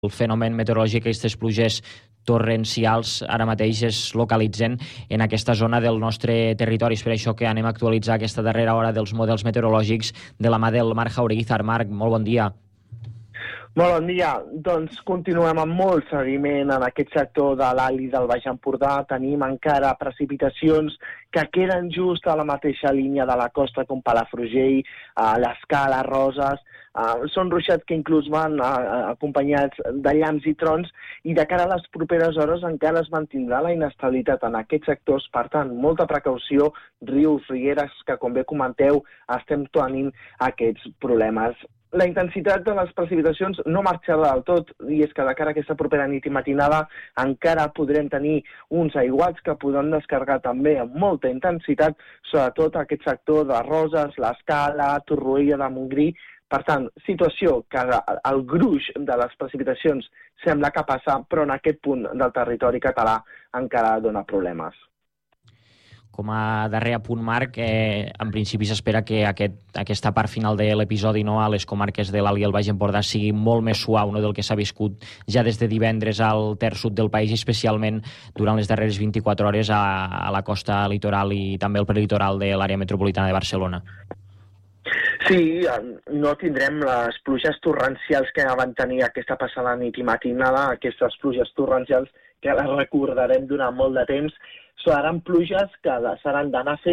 el fenomen meteorològic, aquestes pluges torrencials ara mateix es localitzen en aquesta zona del nostre territori. És per això que anem a actualitzar aquesta darrera hora dels models meteorològics de la mà del Marc Jaureguizar. Marc, molt bon dia. Molt bon dia. Doncs continuem amb molt seguiment en aquest sector de l'Alt i del Baix Empordà. Tenim encara precipitacions que queden just a la mateixa línia de la costa com Palafrugell, l'Escala, Roses. Són ruixats que inclús van acompanyats de llamps i trons, i de cara a les properes hores encara es mantindrà la inestabilitat en aquests sectors. Per tant, molta precaució, rius, rieres, que com bé comenteu estem tenint aquests problemes. La intensitat de les precipitacions no marxarà del tot, i és que de cara a aquesta propera nit i matinada encara podrem tenir uns aiguats que podran descarregar també amb molta intensitat, sobretot aquest sector de Roses, l'Escala, Torroella de Montgrí. Per tant, situació que el gruix de les precipitacions sembla que passa, però en aquest punt del territori català encara dona problemes. Com a darrer apunt, Marc, en principi s'espera que aquesta part final de l'episodi a les comarques de l'Alt i el Baix Empordà sigui molt més suau del que s'ha viscut ja des de divendres al terç sud del país, especialment durant les darreres 24 hores a la costa litoral i també al prelitoral de l'àrea metropolitana de Barcelona. Sí, no tindrem les pluges torrencials que van tenir aquesta passada nit i matinada, aquestes pluges torrencials que les recordarem durant molt de temps. Seran pluges que seran d'anar fent